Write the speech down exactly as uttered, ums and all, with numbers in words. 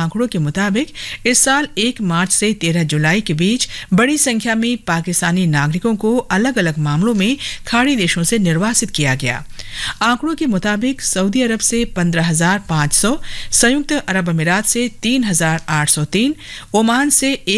आंकड़ों के मुताबिक इस साल एक मार्च से तेरह जुलाई के बीच बड़ी संख्या में पाकिस्तानी नागरिकों को अलग अलग मामलों में खाड़ी देशों से निर्वासित किया गया। आंकड़ों के मुताबिक सऊदी अरब से पंद्रह हजार पाँच सौ, संयुक्त अरब अमीरात से तीन हजार आठ सौ तीन, ओमान से